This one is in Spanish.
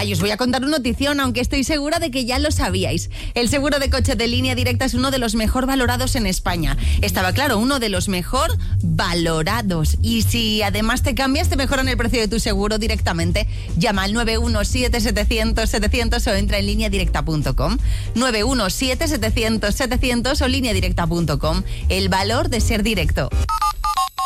Ay, os voy a contar una notición, aunque estoy segura de que ya lo sabíais. El seguro de coche de Línea Directa es uno de los mejor valorados en España. Estaba claro, uno de los mejor valorados. Y si además te cambias, te mejoran el precio de tu seguro directamente. Llama al 917-700-700 o entra en lineadirecta.com. 917-700-700 o lineadirecta.com. El valor de ser directo.